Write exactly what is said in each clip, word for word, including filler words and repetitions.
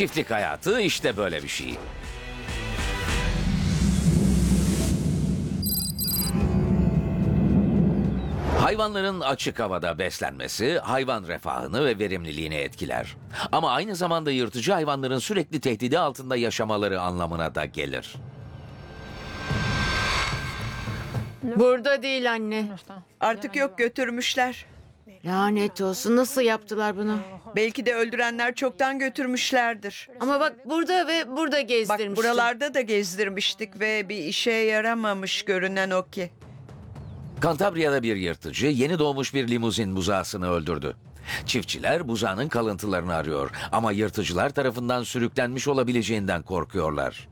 Çiftlik hayatı işte böyle bir şey. Hayvanların açık havada beslenmesi hayvan refahını ve verimliliğini etkiler. Ama aynı zamanda yırtıcı hayvanların sürekli tehdidi altında yaşamaları anlamına da gelir. Burada değil anne. Artık yok, götürmüşler. Lanet olsun, nasıl yaptılar bunu? Belki de öldürenler çoktan götürmüşlerdir. Ama bak burada ve burada Bak gezdirmiştim. buralarda da gezdirmiştik ve bir işe yaramamış görünen o ki. Kantabriya'da bir yırtıcı yeni doğmuş bir limuzin buzağısını öldürdü. Çiftçiler buzağının kalıntılarını arıyor ama yırtıcılar tarafından sürüklenmiş olabileceğinden korkuyorlar.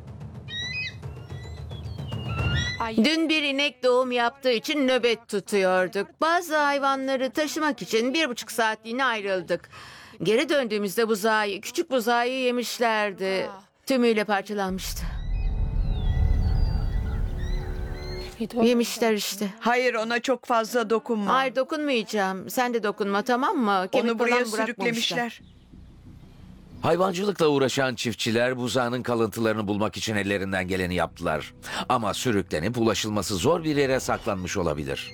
Dün bir inek doğum yaptığı için nöbet tutuyorduk. Bazı hayvanları taşımak için bir buçuk saatliğine ayrıldık. Geri döndüğümüzde buzağı, küçük buzağı yemişlerdi. Tümüyle parçalanmıştı. Yemişler işte. Hayır, ona çok fazla dokunma. Hayır, dokunmayacağım. Sen de dokunma, tamam mı? Kemik Onu buraya falan bırakmamışlar. sürüklemişler. Hayvancılıkla uğraşan çiftçiler buzağının kalıntılarını bulmak için ellerinden geleni yaptılar. Ama sürüklenip ulaşılması zor bir yere saklanmış olabilir.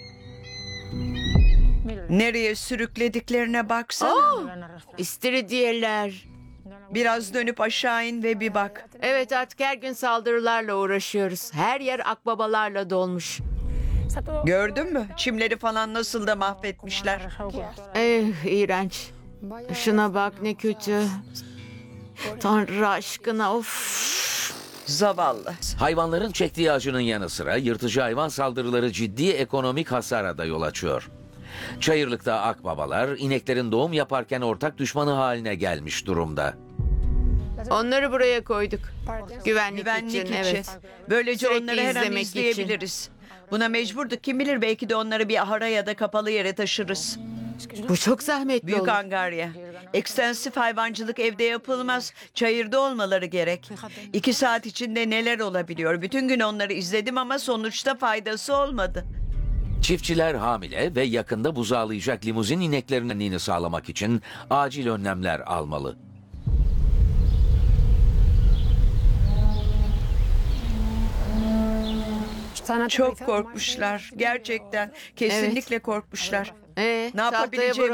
Nereye sürüklediklerine baksana. Oh! İstiridyeler. Biraz dönüp aşağı in ve bir bak. Evet, artık her gün saldırılarla uğraşıyoruz. Her yer akbabalarla dolmuş. Gördün mü? Çimleri falan nasıl da mahvetmişler. Eh, iğrenç. Şuna bak, ne kötü. Tanrı aşkına, of. Zavallı. Hayvanların çektiği acının yanı sıra yırtıcı hayvan saldırıları ciddi ekonomik hasara da yol açıyor. Çayırlıkta akbabalar ineklerin doğum yaparken ortak düşmanı haline gelmiş durumda. Onları buraya koyduk. Güvenlik, Güvenlik için, için. evet. Böylece Sürekli onları her an izlemek izleyebiliriz. Buna mecburduk. Kim bilir, belki de onları bir ahıra ya da kapalı yere taşırız. Bu çok zahmetli Büyük olur. angarya. Ekstensif hayvancılık evde yapılmaz. Çayırda olmaları gerek. İki saat içinde neler olabiliyor? Bütün gün onları izledim ama sonuçta faydası olmadı. Çiftçiler hamile ve yakında buzağlayacak limuzin ineklerinin sağlamak için acil önlemler almalı. Çok korkmuşlar. Gerçekten. Kesinlikle korkmuşlar. Ee, Ne tahtaya yapabileceğimi